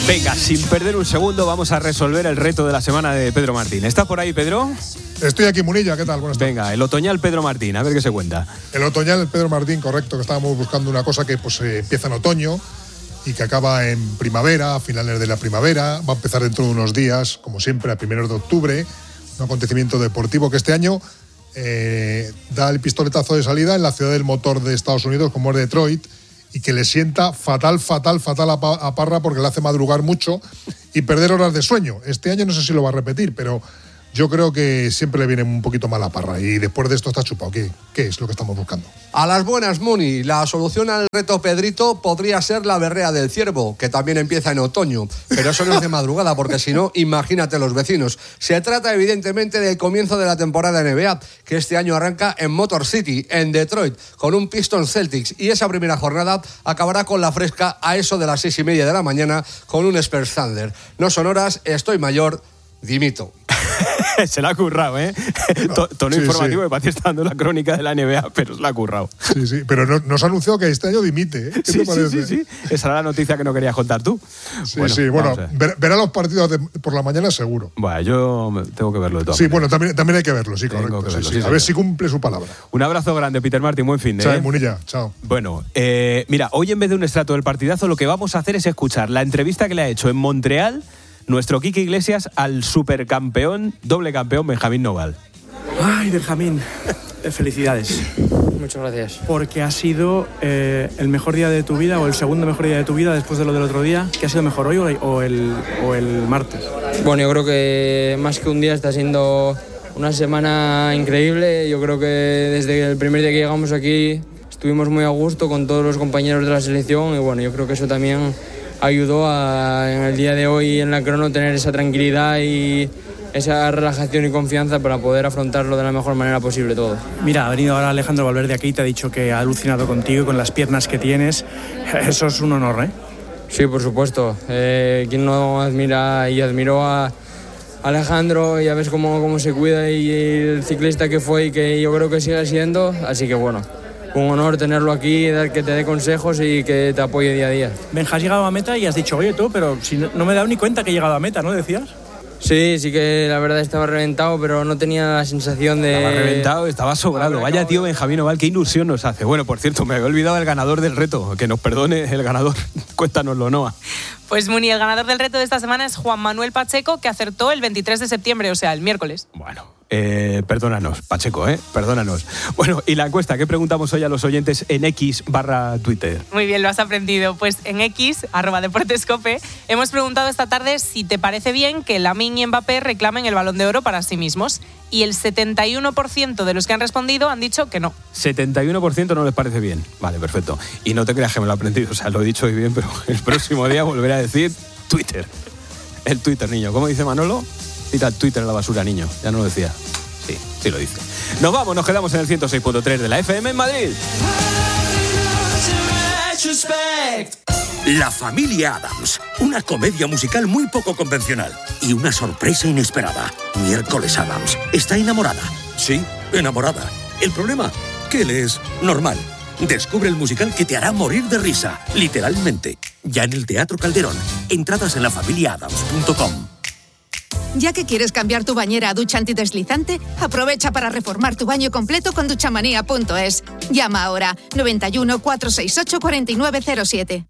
Venga, sin perder un segundo, vamos a resolver el reto de la semana de Pedro Martín. ¿Estás por ahí, Pedro? Estoy aquí, Munilla, ¿qué tal? Buenas tardes. Venga, el otoñal Pedro Martín, a ver qué se cuenta. El otoñal Pedro Martín, correcto, que estábamos buscando una cosa que pues empieza en otoño y que acaba en primavera, a finales de la primavera. Va a empezar dentro de unos días, como siempre, a primeros de octubre. Un acontecimiento deportio que este año da el pistoletazo de salida en la ciudad del motor de Estados Unidos, como es Detroit, y que le sienta fatal a Parra porque le hace madrugar mucho y perder horas de sueño. Este año no sé si lo va a repetir, pero yo creo que siempre le viene un poquito mal a Parra y después de esto está chupado. ¿Qué es lo que estamos buscando? A las buenas, Muni. La solución al reto Pedrito podría ser la berrea del ciervo, que también empieza en otoño, pero eso no es de madrugada, porque si no, imagínate los vecinos. Se trata evidentemente del comienzo de la temporada NBA, que este año arranca en Motor City, en Detroit, con un Pistons Celtics, y esa primera jornada acabará con la fresca a eso de las 6:30 de la mañana con un Spurs Thunder. No son horas, estoy mayor, dimito. Se la ha currado, ¿eh? Tono informativo, que para ti está dando la crónica de la NBA, pero se la ha currado. Sí, pero nos ha anunciado que este año dimite, ¿eh? ¿Qué te parece? Sí. Esa era la noticia que no querías contar tú. Bueno, verá los partidos por la mañana seguro. Bueno, yo tengo que verlo de todas maneras. Bueno, también hay que verlo, sí, correcto. A ver si cumple su palabra. Un abrazo grande, Peter Martín, buen fin de semana. Chao, Munilla, chao. Bueno, mira, hoy en vez de un extracto del partidazo, lo que vamos a hacer es escuchar la entrevista que le ha hecho en Montreal nuestro Quique Iglesias al supercampeón, doble campeón Benjamín Noval. Ay, Benjamín, felicidades. Muchas gracias. Porque ha sido el mejor día de tu vida o el segundo mejor día de tu vida después de lo del otro día. ¿Qué ha sido mejor, hoy o el martes? Bueno, yo creo que más que un día está siendo una semana increíble. Yo creo que desde el primer día que llegamos aquí estuvimos muy a gusto con todos los compañeros de la selección y bueno, yo creo que eso también ayudó en el día de hoy en la crono tener esa tranquilidad y esa relajación y confianza para poder afrontarlo de la mejor manera posible todo. Mira, ha venido ahora Alejandro Valverde aquí y te ha dicho que ha alucinado contigo y con las piernas que tienes. Eso es un honor, ¿eh? Sí, por supuesto. Quien no admira y admiró a Alejandro, ya ves cómo se cuida y el ciclista que fue y que yo creo que sigue siendo, así que bueno. Un honor tenerlo aquí, que te dé consejos y que te apoye día a día. Benja, has llegado a meta y has dicho, oye tú, pero si no me he dado ni cuenta que he llegado a meta, ¿no decías? Sí que la verdad estaba reventado, pero no tenía la sensación de... Estaba reventado, estaba sobrado. Vaya tío Benjamín Noval, qué ilusión nos hace. Bueno, por cierto, me había olvidado el ganador del reto. Que nos perdone el ganador. Cuéntanoslo, Noa. Pues Muni, el ganador del reto de esta semana es Juan Manuel Pacheco, que acertó el 23 de septiembre, o sea, el miércoles. Bueno, perdónanos, Pacheco, perdónanos. Bueno, y la encuesta, ¿qué preguntamos hoy a los oyentes en X/Twitter? Muy bien, lo has aprendido. Pues en X, @deportescope, hemos preguntado esta tarde si te parece bien que Lamine y Mbappé reclamen el Balón de Oro para sí mismos. Y el 71% de los que han respondido han dicho que no. 71% no les parece bien. Vale, perfecto. Y no te creas que me lo he aprendido, o sea, lo he dicho hoy bien, pero el próximo día volveré a decir Twitter. El Twitter, niño. ¿Cómo dice Manolo? Tira Twitter en la basura, niño. Ya no lo decía. Sí lo dice. Nos vamos, nos quedamos en el 106.3 de la FM en Madrid. La familia Addams, una comedia musical muy poco convencional y una sorpresa inesperada. Miércoles Addams está enamorada. Sí, enamorada. El problema, que él es normal. Descubre el musical que te hará morir de risa, literalmente. Ya en el Teatro Calderón. Entradas en lafamiliaadams.com. Ya que quieres cambiar tu bañera a ducha antideslizante, aprovecha para reformar tu baño completo con duchamanía.es. Llama ahora 91 468 4907.